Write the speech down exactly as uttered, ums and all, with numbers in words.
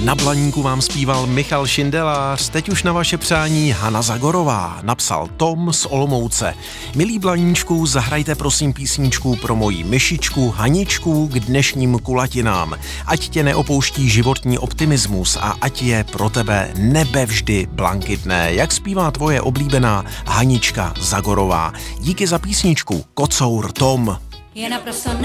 Na Blaníku vám zpíval Michal Šindelář, teď už na vaše přání Hana Zagorová, napsal Tom z Olomouce. Milí Blaníčku, zahrajte prosím písničku pro moji myšičku Haničku k dnešním kulatinám. Ať tě neopouští životní optimismus a ať je pro tebe nebe vždy blankitné, jak zpívá tvoje oblíbená Hanička Zagorová. Díky za písničku, kocour Tom. Je naprosto